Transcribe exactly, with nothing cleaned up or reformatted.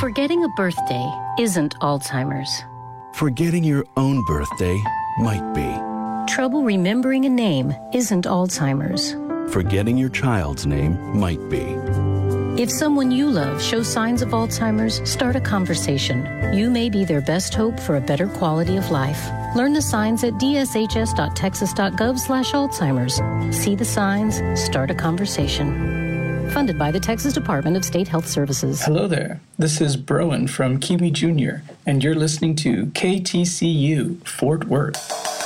Forgetting a birthday isn't Alzheimer's. Forgetting your own birthday might be. Trouble remembering a name isn't Alzheimer's. Forgetting your child's name might be. If someone you love shows signs of Alzheimer's, start a conversation. You may be their best hope for a better quality of life. Learn the signs at d s h s dot texas dot gov slash Alzheimer's. See the signs, start a conversation. Funded by the Texas Department of State Health Services. Hello there. This is Broen from Kiwi Junior, and you're listening to K T C U Fort Worth.